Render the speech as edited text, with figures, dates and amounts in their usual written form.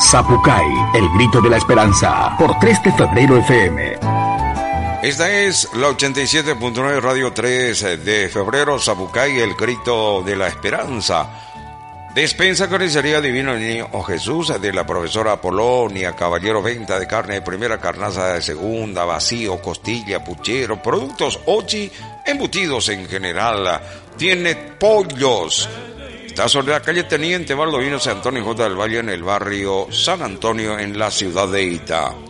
Zapucay, el grito de la esperanza, por 3 de febrero FM. Esta es la 87.9 Radio 3 de febrero, Zapucay, el grito de la esperanza. Despensa Carnicería Divino Niño Jesús, de la profesora Polonia, Caballero, venta de carne de primera, carnaza de segunda, vacío, costilla, puchero, productos Ochi, embutidos en general. Tiene pollos. Está sobre la calle Teniente Baldovino San Antonio J. del Valle, en el barrio San Antonio, en la ciudad de Ita.